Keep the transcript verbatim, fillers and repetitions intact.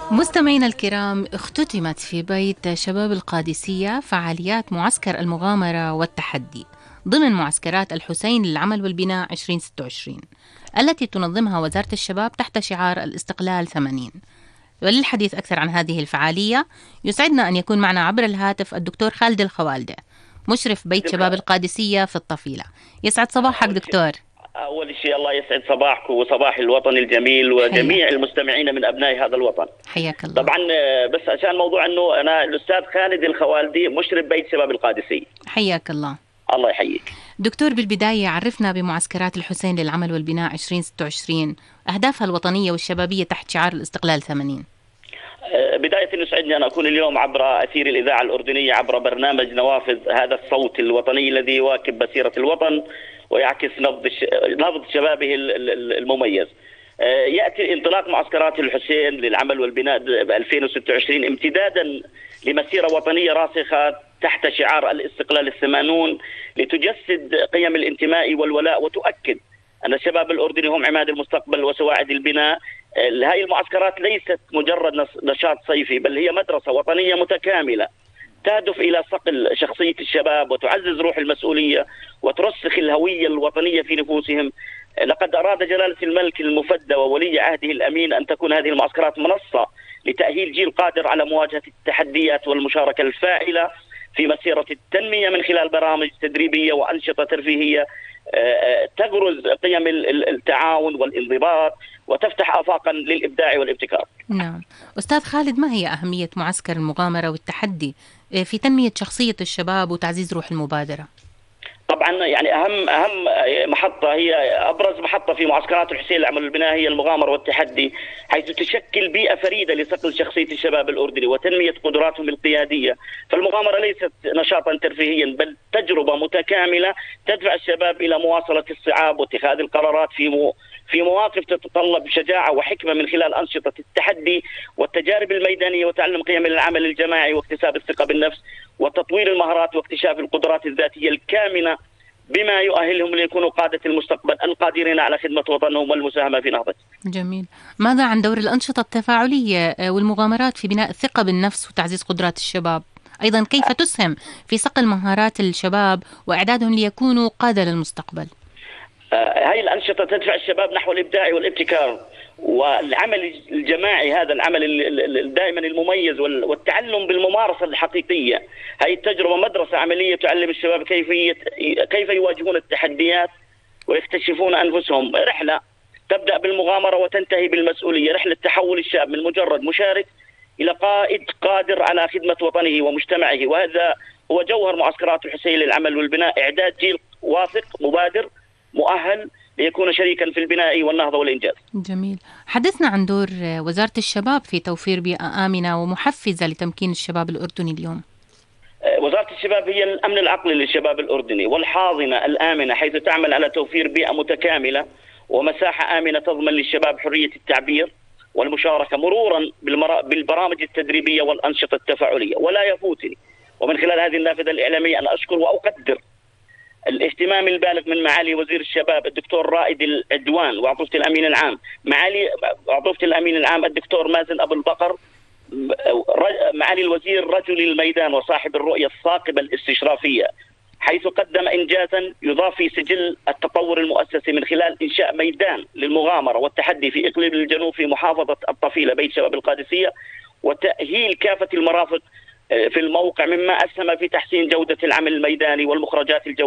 مستمعينا الكرام، اختتمت في بيت شباب القادسية فعاليات معسكر المغامرة والتحدي ضمن معسكرات الحسين للعمل والبناء ألفين وستة وعشرين التي تنظمها وزارة الشباب تحت شعار الاستقلال ثمانين. وللحديث أكثر عن هذه الفعالية يسعدنا أن يكون معنا عبر الهاتف الدكتور خالد الخوالدة، مشرف بيت شباب القادسية في الطفيلة. يسعد صباحك دكتور. أول شيء الله يسعد صباحك وصباح الوطن الجميل وجميع حياك. المستمعين من أبناء هذا الوطن. حياك الله. طبعا بس عشان موضوع أنه أنا الأستاذ خالد الخوالدي مشرف بيت شباب القادسية. حياك الله. الله يحييك دكتور. بالبداية عرفنا بمعسكرات الحسين للعمل والبناء ألفين وستة وعشرين، أهدافها الوطنية والشبابية تحت شعار الاستقلال ثمانين. بداية يسعدني أن أكون اليوم عبر أثير الإذاعة الأردنية عبر برنامج نوافذ، هذا الصوت الوطني الذي يواكب مسيرة الوطن ويعكس نبض نبض شبابه المميز. يأتي انطلاق معسكرات الحسين للعمل والبناء ب ألفين وستة وعشرين امتدادا لمسيرة وطنية راسخة تحت شعار الاستقلال الثمانون، لتجسد قيم الانتماء والولاء وتؤكد أن الشباب الأردني هم عماد المستقبل وسواعد البناء. هذه المعسكرات ليست مجرد نشاط صيفي، بل هي مدرسة وطنية متكاملة تهدف إلى صقل شخصية الشباب وتعزز روح المسؤولية وترسخ الهوية الوطنية في نفوسهم. لقد أراد جلالة الملك المفدى وولي عهده الأمين أن تكون هذه المعسكرات منصة لتأهيل جيل قادر على مواجهة التحديات والمشاركة الفاعلة في مسيرة التنمية من خلال برامج تدريبية وأنشطة ترفيهية تغرز قيم التعاون والانضباط وتفتح آفاقا للإبداع والابتكار. نعم. أستاذ خالد، ما هي أهمية معسكر المغامرة والتحدي في تنمية شخصية الشباب وتعزيز روح المبادرة؟ طبعا يعني أهم أهم محطة هي أبرز محطة في معسكرات الحسين للعمل والبناء هي المغامرة والتحدي، حيث تشكل بيئة فريدة لصقل شخصية الشباب الأردني وتنمية قدراتهم القيادية. فالمغامرة ليست نشاطا ترفيهيا بل تجربة متكاملة تدفع الشباب إلى مواصلة الصعاب واتخاذ القرارات في مو في مواقف تتطلب شجاعة وحكمة من خلال أنشطة التحدي والتجارب الميدانية وتعلم قيم العمل الجماعي واكتساب الثقة بالنفس وتطوير المهارات واكتشاف القدرات الذاتية الكامنة بما يؤهلهم ليكونوا قادة المستقبل القادرين على خدمة وطنهم والمساهمة في نهضته. جميل. ماذا عن دور الأنشطة التفاعلية والمغامرات في بناء الثقة بالنفس وتعزيز قدرات الشباب؟ أيضا كيف تسهم في صقل مهارات الشباب وإعدادهم ليكونوا قادة للمستقبل؟ هاي الأنشطة تدفع الشباب نحو الإبداع والابتكار والعمل الجماعي، هذا العمل دائما المميز والتعلم بالممارسة الحقيقية. هاي التجربة مدرسة عملية تعلم الشباب كيفية كيف يواجهون التحديات ويكتشفون أنفسهم. رحلة تبدأ بالمغامرة وتنتهي بالمسؤولية، رحلة تحول الشاب من مجرد مشارك إلى قائد قادر على خدمة وطنه ومجتمعه. وهذا هو جوهر معسكرات الحسين للعمل والبناء، إعداد جيل واثق مبادر مؤهل ليكون شريكا في البناء والنهضة والإنجاز. جميل. حدثنا عن دور وزارة الشباب في توفير بيئة آمنة ومحفزة لتمكين الشباب الأردني اليوم. وزارة الشباب هي الأمن العقلي للشباب الأردني والحاضنة الآمنة، حيث تعمل على توفير بيئة متكاملة ومساحة آمنة تضمن للشباب حرية التعبير والمشاركة مرورا بالبرامج التدريبية والأنشطة التفاعلية. ولا يفوتني ومن خلال هذه النافذة الإعلامية أن أشكر وأقدر الاهتمام البالغ من معالي وزير الشباب الدكتور رائد العدوان وعطوفة الأمين العام معالي عطوفة الأمين العام الدكتور مازن أبو البقر، معالي الوزير رجل الميدان وصاحب الرؤية الثاقبة الاستشرافية، حيث قدم إنجازا يضاف في سجل التطور المؤسسي من خلال إنشاء ميدان للمغامرة والتحدي في إقليم الجنوب في محافظة الطفيلة بيت شباب القادسية، وتأهيل كافة المرافق في الموقع، مما أسهم في تحسين جودة العمل الميداني والمخرجات الجوية